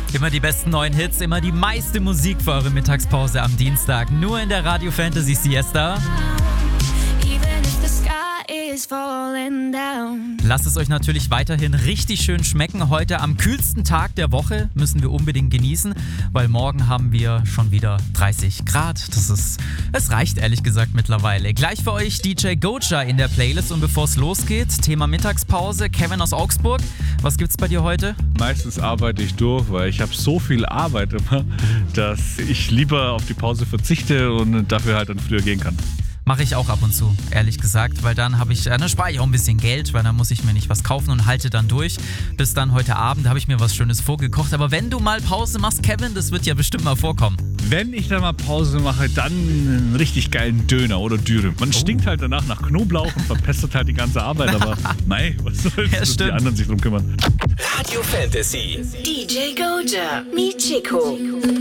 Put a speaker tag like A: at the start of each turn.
A: Immer die besten neuen Hits, immer die meiste Musik für eure Mittagspause am Dienstag. Nur in der Radio Fantasy Siesta. Lasst es euch natürlich weiterhin richtig schön schmecken. Heute am kühlsten Tag der Woche müssen wir unbedingt genießen, weil morgen haben wir schon wieder 30 Grad. Es reicht ehrlich gesagt mittlerweile. Gleich für euch DJ Goja in der Playlist und bevor es losgeht, Thema Mittagspause, Kevin aus Augsburg. Was gibt's bei dir heute?
B: Meistens arbeite ich durch, weil ich habe so viel Arbeit immer, dass ich lieber auf die Pause verzichte und dafür halt dann früher gehen kann.
A: Mache ich auch ab und zu, ehrlich gesagt, weil dann spare ich auch ein bisschen Geld, weil dann muss ich mir nicht was kaufen und halte dann durch. Bis dann heute Abend habe ich mir was Schönes vorgekocht. Aber wenn du mal Pause machst, Kevin, das wird ja bestimmt mal vorkommen.
B: Wenn ich dann mal Pause mache, dann einen richtig geilen Döner oder Dürüm. Man stinkt halt danach nach Knoblauch und verpestet halt die ganze Arbeit, aber mei, was soll's,
A: Ja,
B: dass die anderen sich drum kümmern.
C: Radio Fantasy.
D: DJ Goja, Michiko.